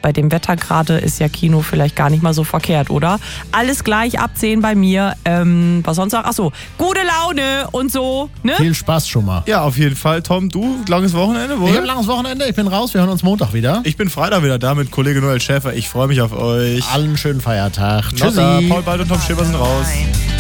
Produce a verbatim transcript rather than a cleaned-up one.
bei dem Wetter gerade ist ja Kino vielleicht gar nicht mal so verkehrt, oder? Alles gleich ab zehn bei mir. Ähm, was sonst noch? Achso, gute Laune und so, ne? Viel Spaß schon mal. Ja, auf jeden Fall. Tom, du, langes Wochenende, wohl? Ich habe ein langes Wochenende, ich bin raus, wir hören uns Montag wieder. Ich bin Freitag wieder da mit Kollege Noel Schäfer. Ich freue mich auf euch. Allen schönen Feiertag. Tschüssi. Tschüssi. Paul Bald und Tom Schäfer sind raus.